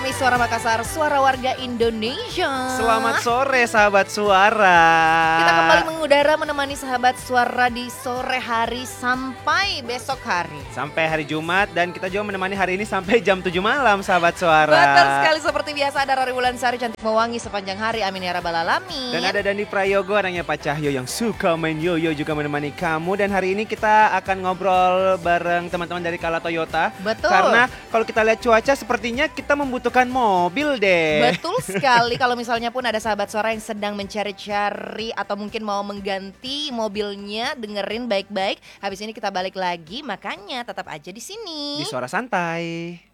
kami Suara Makassar, suara warga Indonesia. Selamat sore sahabat Suara. Kita kembali mengudara menemani sahabat Suara di sore hari sampai besok hari. Sampai hari Jumat dan kita juga menemani hari ini sampai jam 7 malam sahabat Suara. Betul sekali, seperti biasa ada Rari Wulansari cantik mewangi sepanjang hari, amin ya rabbal alamin. Dan ada Dani Prayogo, anaknya Pak Cahyo yang suka main yoyo juga menemani kamu. Dan hari ini kita akan ngobrol bareng teman-teman dari Kala Toyota. Betul. Karena kalau kita lihat cuaca sepertinya kita membutuhkan mobil deh. Betul sekali, kalau misalnya pun ada sahabat Suara yang sedang mencari-cari atau mungkin mau mengganti mobilnya, dengerin baik-baik. Habis ini kita balik lagi, makanya tetap aja di sini. Di Suara Santai.